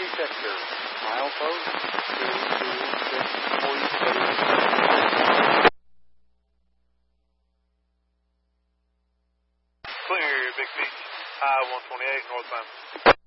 Taxi sector. Milepost 226 for you. Clear, Big Beach, I-128 northbound.